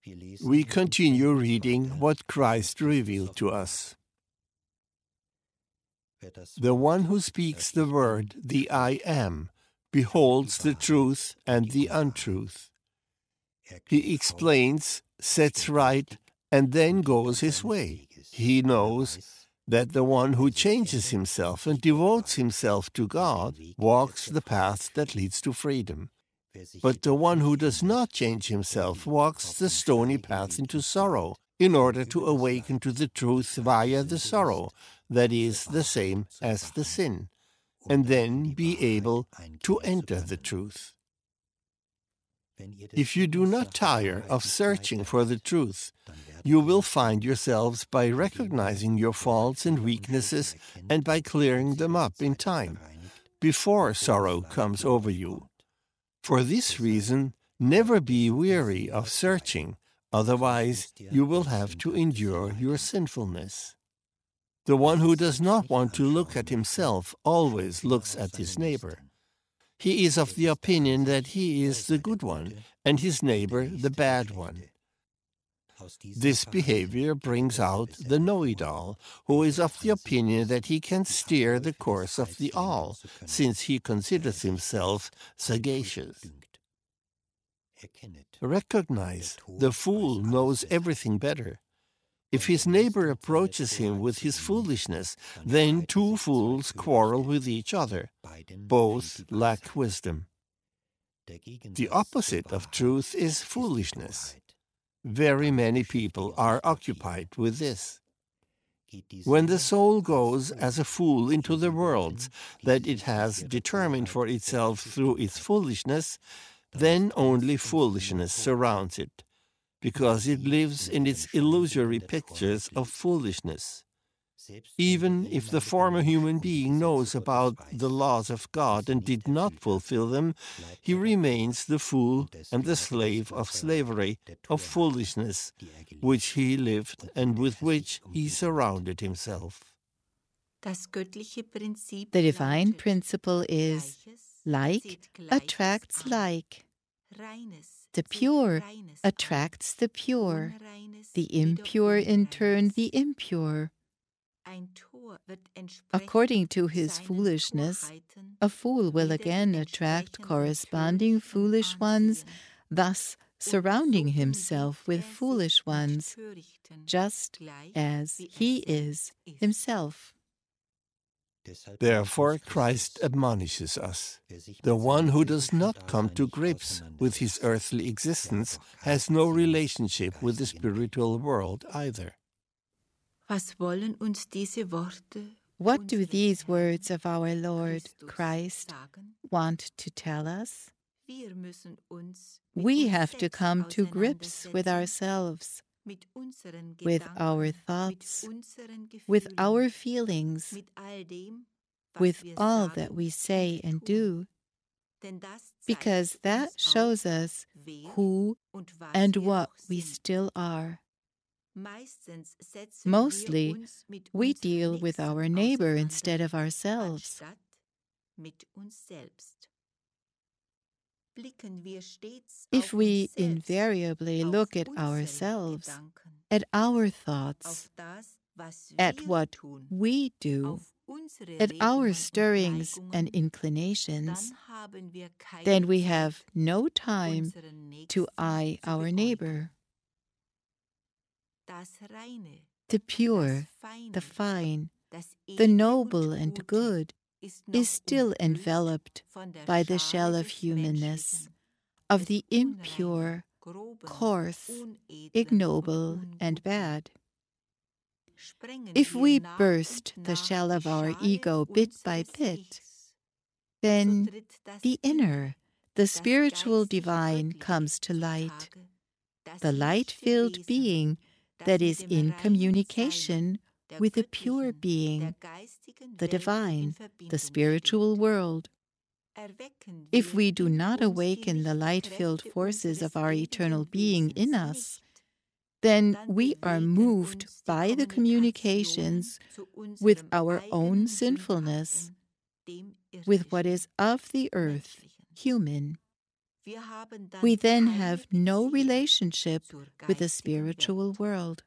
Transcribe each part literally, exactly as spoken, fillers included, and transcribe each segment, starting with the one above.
We continue reading what Christ revealed to us. The one who speaks the word, the I am, beholds the truth and the untruth. He explains, sets right, and then goes his way. He knows that the one who changes himself and devotes himself to God walks the path that leads to freedom. But the one who does not change himself walks the stony path into sorrow in order to awaken to the truth via the sorrow, that is the same as the sin, and then be able to enter the truth. If you do not tire of searching for the truth, you will find yourselves by recognizing your faults and weaknesses and by clearing them up in time, before sorrow comes over you. For this reason, never be weary of searching, otherwise you will have to endure your sinfulness. The one who does not want to look at himself always looks at his neighbor. He is of the opinion that he is the good one, and his neighbor the bad one. This behavior brings out the know-it-all, who is of the opinion that he can steer the course of the all, since he considers himself sagacious. Recognize, the fool knows everything better. If his neighbor approaches him with his foolishness, then two fools quarrel with each other. Both lack wisdom. The opposite of truth is foolishness. Very many people are occupied with this. When the soul goes as a fool into the worlds that it has determined for itself through its foolishness, then only foolishness surrounds it, because it lives in its illusory pictures of foolishness. Even if the former human being knows about the laws of God and did not fulfill them, he remains the fool and the slave of slavery, of foolishness, which he lived and with which he surrounded himself. The divine principle is like attracts like. The pure attracts the pure, the impure in turn the impure. According to his foolishness, a fool will again attract corresponding foolish ones, thus surrounding himself with foolish ones, just as he is himself. Therefore Christ admonishes us. The one who does not come to grips with his earthly existence has no relationship with the spiritual world either. What do these words of our Lord Christ want to tell us? We have to come to grips with ourselves, with our thoughts, with our feelings, with all that we say and do, because that shows us who and what we still are. Mostly, we deal with our neighbor instead of ourselves. If we invariably look at ourselves, at our thoughts, at what we do, at our stirrings and inclinations, then we have no time to eye our neighbor. The pure, the fine, the noble and good is still enveloped by the shell of humanness, of the impure, coarse, ignoble, and bad. If we burst the shell of our ego bit by bit, then the inner, the spiritual divine comes to light, the light-filled being that is in communication with the pure being, the divine, the spiritual world. If we do not awaken the light-filled forces of our eternal being in us, then we are moved by the communications with our own sinfulness, with what is of the earth, human. we then have no relationship with the spiritual world.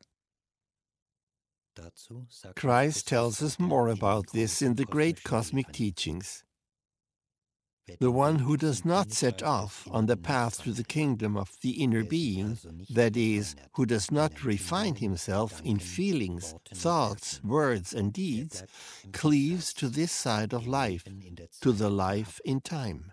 Christ tells us more about this in the great cosmic teachings. The one who does not set off on the path to the kingdom of the inner being, that is, who does not refine himself in feelings, thoughts, words, and deeds, cleaves to this side of life, to the life in time.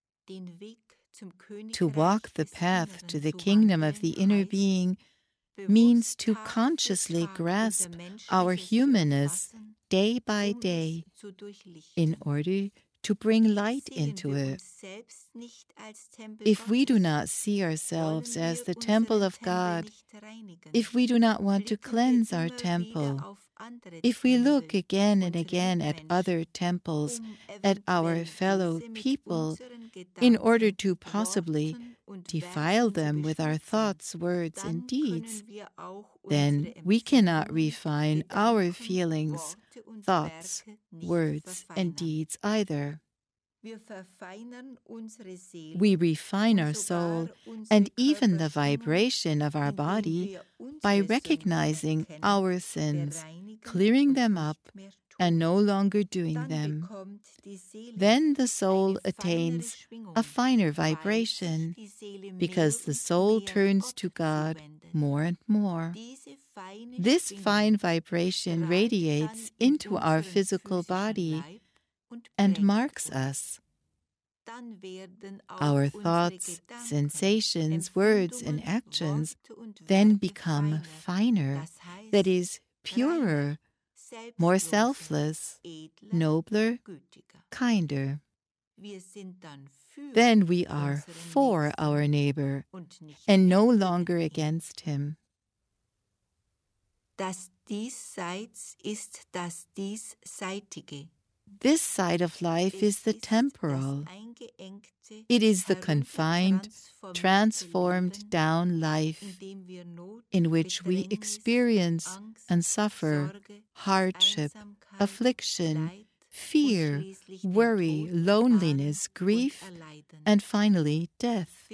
To walk the path to the kingdom of the inner being means to consciously grasp our humanness day by day in order to bring light into it. If we do not see ourselves as the temple of God, if we do not want to cleanse our temple, if we look again and again at other temples, at our fellow people, in order to possibly defile them with our thoughts, words, and deeds, then we cannot refine our feelings, thoughts, words, and deeds either. We refine our soul and even the vibration of our body by recognizing our sins, clearing them up, and no longer doing them. Then the soul attains a finer vibration, because the soul turns to God more and more. This fine vibration radiates into our physical body and marks us. Our thoughts, sensations, words, and actions then become finer, that is, purer, more selfless, nobler, kinder. Then we are for our neighbor and no longer against him. Das Diesseits ist das Diesseitige. This side of life is the temporal. It is the confined, transformed down life in which we experience and suffer hardship, affliction, fear, worry, loneliness, grief, and finally death.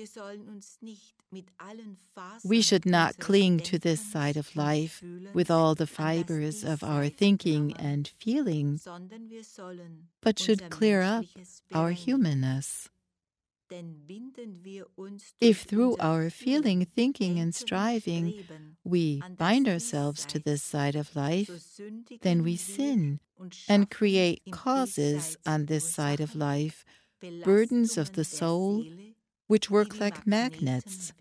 We should not cling to this side of life with all the fibers of our thinking and feeling, but should clear up our humanness. If through our feeling, thinking, and striving we bind ourselves to this side of life, then we sin and create causes on this side of life, burdens of the soul, which work like magnets.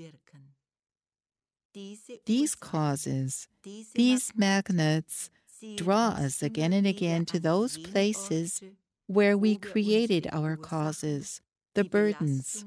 These causes, these magnets, draw us again and again to those places where we created our causes, the burdens.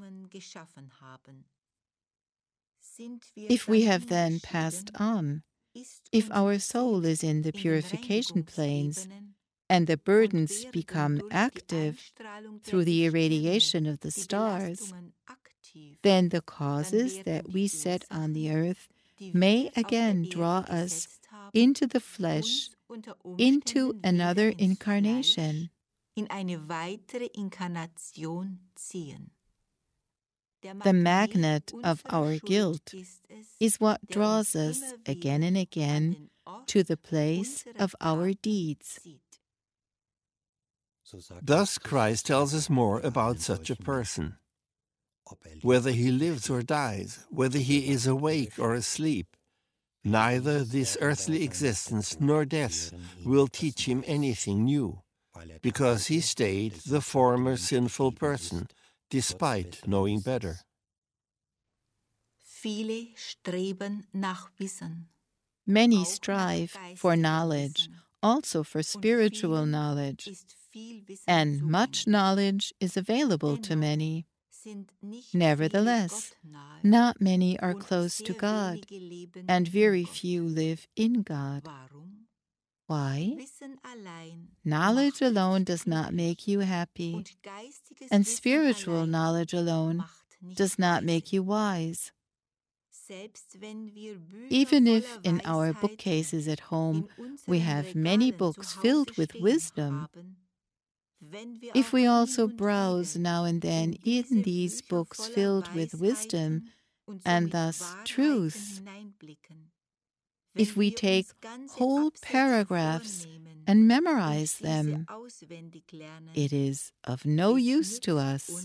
If we have then passed on, if our soul is in the purification planes, and the burdens become active through the irradiation of the stars, then the causes that we set on the earth may again draw us into the flesh, into another incarnation. In eine weitere Inkarnation ziehen. The magnet of our guilt is what draws us again and again to the place of our deeds. Thus Christ tells us more about such a person. Whether he lives or dies, whether he is awake or asleep, neither this earthly existence nor death will teach him anything new, because he stayed the former sinful person, despite knowing better. Viele streben nach Wissen. Many strive for knowledge, also for spiritual knowledge, and much knowledge is available to many. Nevertheless, not many are close to God, and very few live in God. Why? Knowledge alone does not make you happy, and spiritual knowledge alone does not make you wise. Even if in our bookcases at home we have many books filled with wisdom, If we also browse now and then in these books filled with wisdom and thus truth, if we take whole paragraphs and memorize them, it is of no use to us.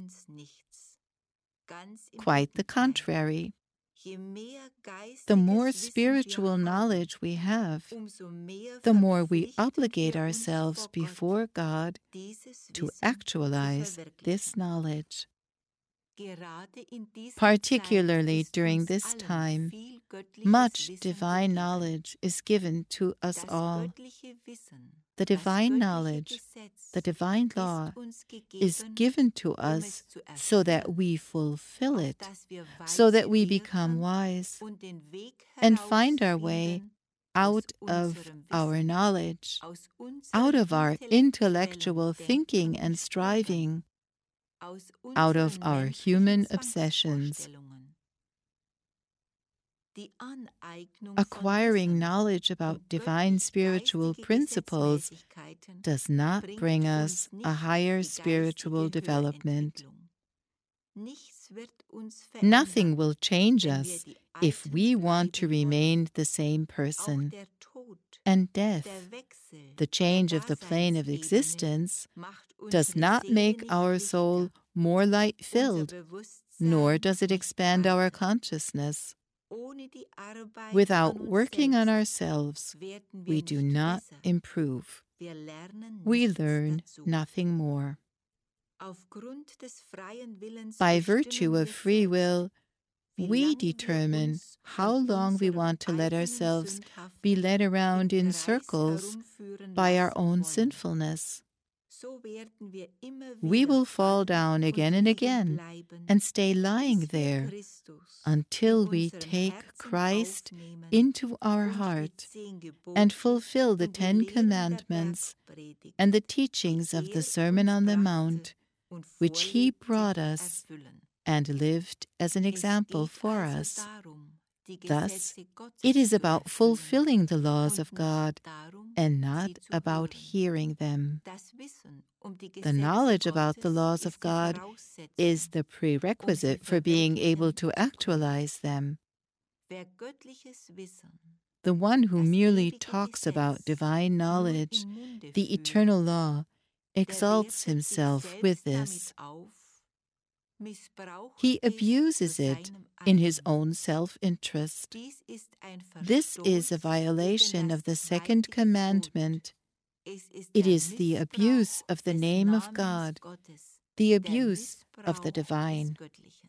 Quite the contrary. The more spiritual knowledge we have, the more we obligate ourselves before God to actualize this knowledge. Particularly during this time, much divine knowledge is given to us all. The divine knowledge, the divine law, is given to us so that we fulfill it, so that we become wise and find our way out of our knowledge, out of our intellectual thinking and striving, out of our human obsessions. Acquiring knowledge about divine spiritual principles does not bring us a higher spiritual development. Nothing will change us if we want to remain the same person. And death, the change of the plane of existence, does not make our soul more light-filled, nor does it expand our consciousness. Without working on ourselves, we do not improve. We learn nothing more. By virtue of free will, we determine how long we want to let ourselves be led around in circles by our own sinfulness. We will fall down again and again and stay lying there until we take Christ into our heart and fulfill the Ten Commandments and the teachings of the Sermon on the Mount, which He brought us and lived as an example for us. Thus, it is about fulfilling the laws of God and not about hearing them. The knowledge about the laws of God is the prerequisite for being able to actualize them. The one who merely talks about divine knowledge, the eternal law, exalts himself with this. He abuses it in his own self-interest. This is a violation of the second commandment. It is the abuse of the name of God, the abuse of the divine.